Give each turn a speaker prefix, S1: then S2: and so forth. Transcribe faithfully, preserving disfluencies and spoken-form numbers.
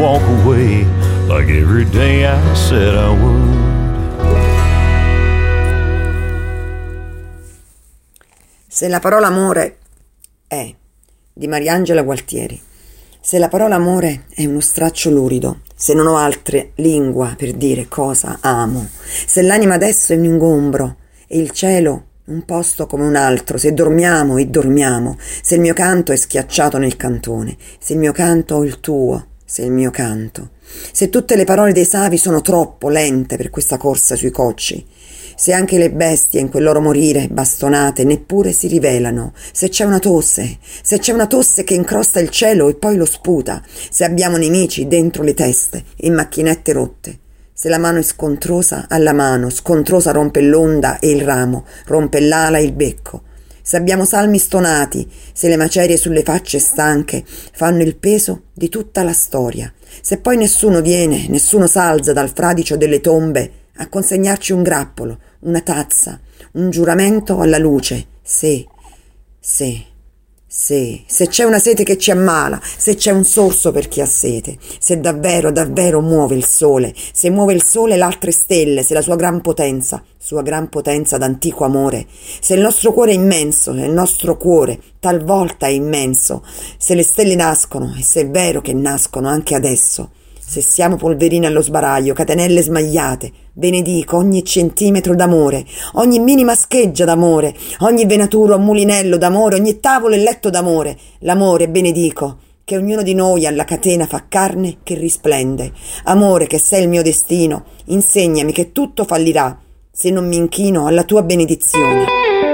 S1: walk away like every day I said I would.
S2: Se la parola amore è di Mariangela Gualtieri. Se la parola amore è uno straccio lurido, se non ho altre lingua per dire cosa amo, se l'anima adesso è un ingombro e il cielo un posto come un altro, se dormiamo e dormiamo, se il mio canto è schiacciato nel cantone, se il mio canto o il tuo, se il mio canto, se tutte le parole dei savi sono troppo lente per questa corsa sui cocci, se anche le bestie in quel loro morire bastonate neppure si rivelano, se c'è una tosse, se c'è una tosse che incrosta il cielo e poi lo sputa, se abbiamo nemici dentro le teste e macchinette rotte, se la mano è scontrosa alla mano, scontrosa rompe l'onda e il ramo, rompe l'ala e il becco, se abbiamo salmi stonati, se le macerie sulle facce stanche fanno il peso di tutta la storia, se poi nessuno viene, nessuno s'alza dal fradicio delle tombe a consegnarci un grappolo, una tazza, un giuramento alla luce, se, se, se, se c'è una sete che ci ammala, se c'è un sorso per chi ha sete, se davvero, davvero muove il sole, se muove il sole l'altre stelle, se la sua gran potenza, sua gran potenza d'antico amore, se il nostro cuore è immenso, se il nostro cuore talvolta è immenso, se le stelle nascono, e se è vero che nascono anche adesso, se siamo polverine allo sbaraglio, catenelle smagliate, benedico ogni centimetro d'amore, ogni minima scheggia d'amore, ogni venatura un mulinello d'amore, ogni tavolo e letto d'amore. L'amore, benedico, che ognuno di noi alla catena fa carne che risplende. Amore, che sei il mio destino, insegnami che tutto fallirà se non mi inchino alla tua benedizione.